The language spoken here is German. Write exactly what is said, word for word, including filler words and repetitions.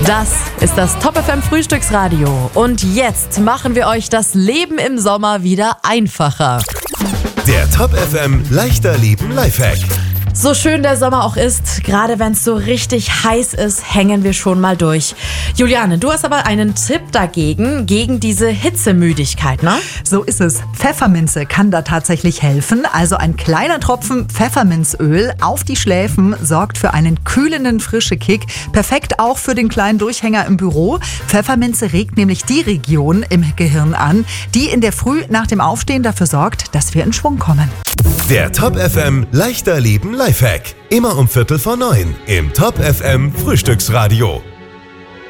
Das ist das Top F M Frühstücksradio. Und jetzt machen wir euch das Leben im Sommer wieder einfacher. Der Top F M leichter Leben Lifehack. So schön der Sommer auch ist, gerade wenn es so richtig heiß ist, hängen wir schon mal durch. Juliane, du hast aber einen Tipp dagegen, gegen diese Hitzemüdigkeit, ne? So ist es. Pfefferminze kann da tatsächlich helfen. Also ein kleiner Tropfen Pfefferminzöl auf die Schläfen sorgt für einen kühlenden frischen Kick. Perfekt auch für den kleinen Durchhänger im Büro. Pfefferminze regt nämlich die Region im Gehirn an, die in der Früh nach dem Aufstehen dafür sorgt, dass wir in Schwung kommen. Der Top F M leichter Leben Lifehack. Immer um Viertel vor neun im Top F M Frühstücksradio.